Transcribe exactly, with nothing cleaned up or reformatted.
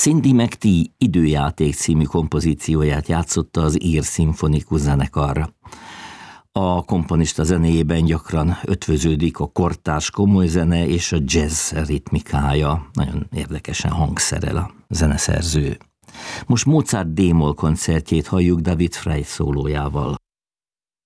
Cindy McTee Időjáték című kompozícióját játszotta az ír szimfonikus zenekar. A komponista zenéjében gyakran ötvöződik a kortárs komoly zene és a jazz ritmikája. Nagyon érdekesen hangszerel a zeneszerző. Most Mozart D-moll koncertjét halljuk David Frey szólójával.